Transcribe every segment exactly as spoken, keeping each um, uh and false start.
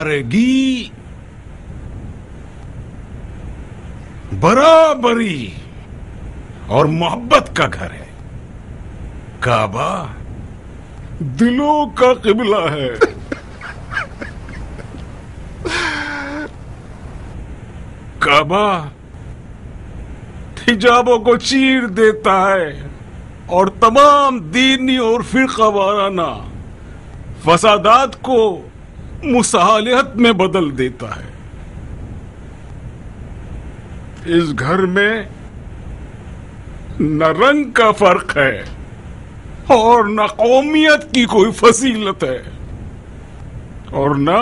رہی برابری اور محبت کا گھر ہے. کعبہ دلوں کا قبلہ ہے. کعبہ حجابوں کو چیر دیتا ہے اور تمام دینی اور فرقہ وارانہ فسادات کو مصالحت میں بدل دیتا ہے. اس گھر میں نہ رنگ کا فرق ہے اور نہ قومیت کی کوئی فضیلت ہے اور نہ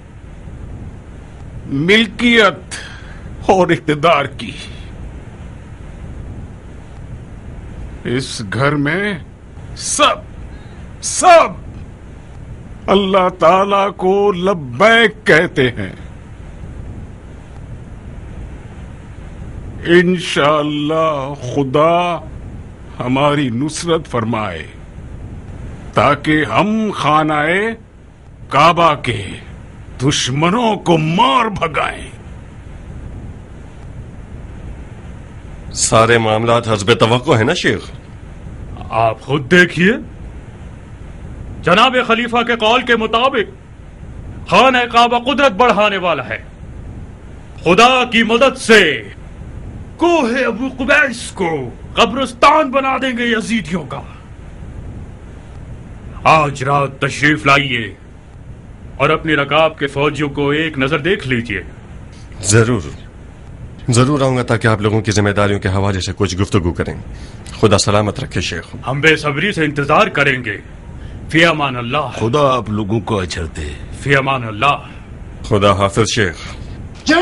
ملکیت اور اقتدار کی. اس گھر میں سب سب اللہ تعالی کو لبیک کہتے ہیں. انشاءاللہ خدا ہماری نصرت فرمائے تاکہ ہم خانہ کعبہ کے دشمنوں کو مار بھگائیں. سارے معاملات حسب توقع ہیں نا شیخ؟ آپ خود دیکھیے، جناب خلیفہ کے قول کے مطابق خانہ کعبہ قدرت بڑھانے والا ہے. خدا کی مدد سے کوہ ابو قبیس کو قبرستان بنا دیں گے یزیدیوں کا. آج رات تشریف لائیے اور اپنی رکاب کے فوجیوں کو ایک نظر دیکھ لیجیے. ضرور ضرور آؤں گا تاکہ آپ لوگوں کی ذمہ داریوں کے حوالے سے کچھ گفتگو کریں. خدا سلامت رکھے شیخ. ہم بے صبری سے انتظار کریں گے. فی امان اللہ. خدا آپ لوگوں کو اجر دے. فی امان اللہ. خدا حافظ شیخ.